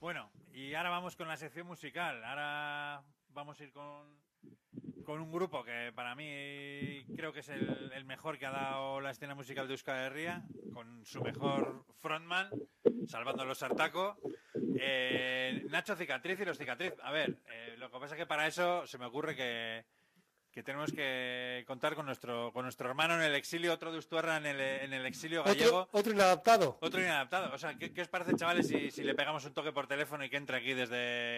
Bueno, y ahora vamos con la sección musical. Ahora vamos a ir con un grupo que para mí creo que es el mejor que ha dado la escena musical de Euskal Herria, con su mejor frontman, salvando los Sartaco. Nacho Cicatriz y los Cicatriz. A ver, lo que pasa es que para eso se me ocurre que tenemos que contar con nuestro hermano en el exilio, otro de Ustuarra en el exilio gallego. Otro inadaptado. Otro inadaptado. O sea, ¿qué os parece, chavales, si le pegamos un toque por teléfono y que entre aquí desde